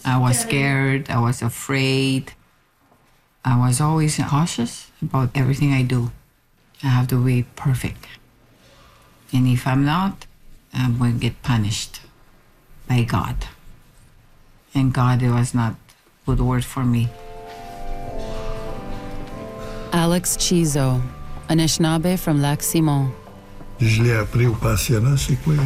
I was scared. I was afraid. I was always cautious about everything I do. I have to be perfect. And if I'm not, I'm going to get punished by God. And God, it was not a good word for me. Alex Chizo, Anishinaabe from Lac Simon. Je l'ai appris au pensionnat, c'est quoi